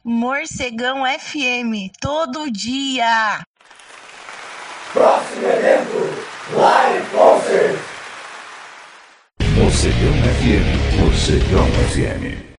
Morcegão FM, todo dia! Próximo evento, Live Concert! Morcegão FM, Morcegão FM.